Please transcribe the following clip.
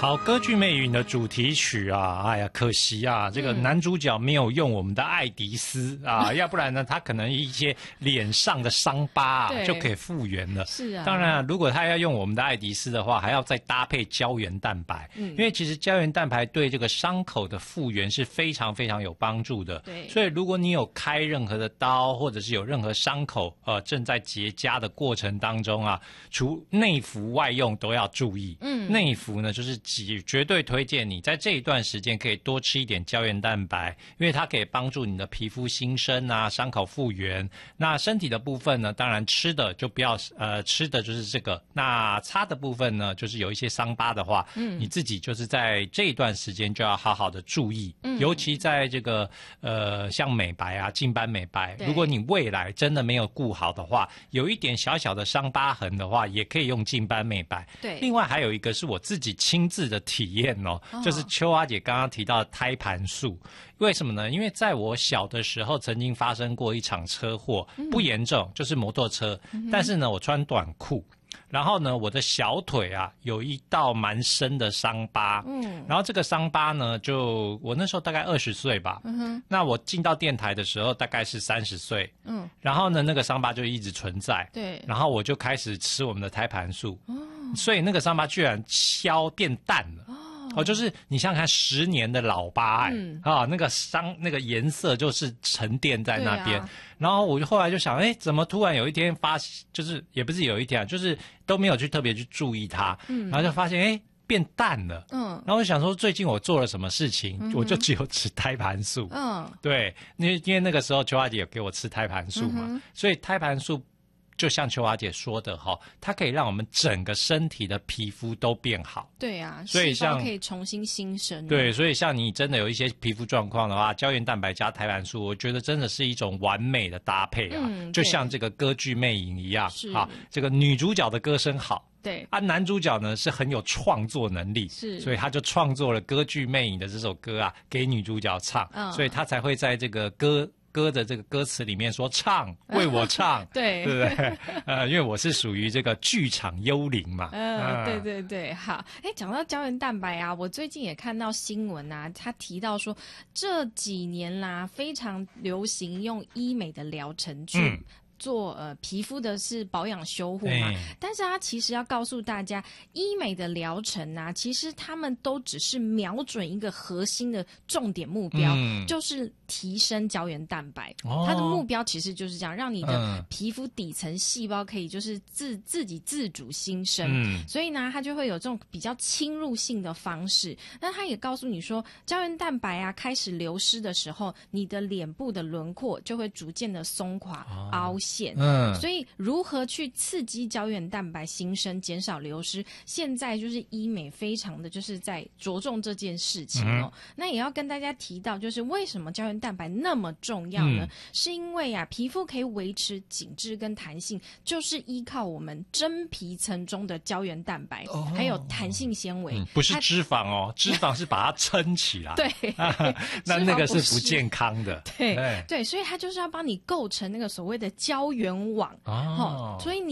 好，歌剧魅影的主题曲啊，哎呀，可惜啊，这个男主角没有用我们的爱迪丝啊，要不然呢，他可能一些脸上的伤疤啊就可以复原了。 是啊， 当然啊，如果他要用我们的爱迪丝的话，还要再搭配胶原蛋白，因为其实胶原蛋白对这个伤口的复原是非常非常有帮助的。 对， 所以如果你有开任何的刀，或者是有任何伤口，正在结痂的过程当中啊，除内服外用都要注意。内服呢就是绝对推荐你在这一段时间可以多吃一点胶原蛋白，因为它可以帮助你的皮肤新生啊，伤口复原。那身体的部分呢，当然吃的就不要吃的就是这个。那擦的部分呢，就是有一些伤疤的话，你自己就是在这一段时间就要好好的注意，尤其在这个像美白啊、净斑美白，如果你未来真的没有顾好的话，有一点小小的伤疤痕的话，也可以用净斑美白。 对， 另外还有一个是我自己亲自的体验哦，就是秋花姐刚刚提到的胎盘素。为什么呢？因为在我小的时候曾经发生过一场车祸，不严重，就是摩托车，但是呢我穿短裤，然后呢我的小腿啊有一道蛮深的伤疤，然后这个伤疤呢就我那时候大概20岁吧，那我进到电台的时候大概是30岁，然后呢那个伤疤就一直存在，对，然后我就开始吃我们的胎盘素，所以那个伤疤居然变淡了。就是你想想看，10年的老疤那个那个颜色就是沉淀在那边。然后我后来就想，怎么突然有一天就是也不是有一天啊，就是都没有特别去注意它，然后就发现变淡了。然后我想说，最近我做了什么事情，我就只有吃胎盘素。对，因为那个时候秋花姐有给我吃胎盘素嘛，所以胎盘素。就像秋华姐说的它可以让我们整个身体的皮肤都变好。 对啊， 所以像细胞可以重新新生。 对，所以像你真的有一些皮肤状况的话，胶原蛋白加胎盘素，我觉得真的是一种完美的搭配啊。就像这个歌剧魅影一样这个女主角的歌声好。对啊，男主角呢是很有创作能力，所以他就创作了歌剧魅影的这首歌啊，给女主角唱，所以他才会在这个歌的这个歌词里面说唱，为我唱，对不对？因为我是属于这个剧场幽灵嘛。 对对对，好。讲到胶原蛋白啊，我最近也看到新闻啊，他提到说这几年啦，非常流行用医美的疗程去做皮肤的是保养修护嘛，但是它其实要告诉大家，医美的疗程啊，其实他们都只是瞄准一个核心的重点目标，就是提升胶原蛋白。它的目标其实就是这样，让你的皮肤底层细胞可以就是自己自主新生。所以呢，它就会有这种比较侵入性的方式。那它也告诉你说，胶原蛋白啊开始流失的时候，你的脸部的轮廓就会逐渐的松垮、凹陷。所以如何去刺激胶原蛋白新生，减少流失，现在就是医美非常的就是在着重这件事情那也要跟大家提到，就是为什么胶原蛋白那么重要呢？是因为皮肤可以维持紧致跟弹性，就是依靠我们真皮层中的胶原蛋白，还有弹性纤维， 不是脂肪脂肪是把它撑起来。对，那个是不健康的。 对，所以它就是要帮你构成那个所谓的胶原网所以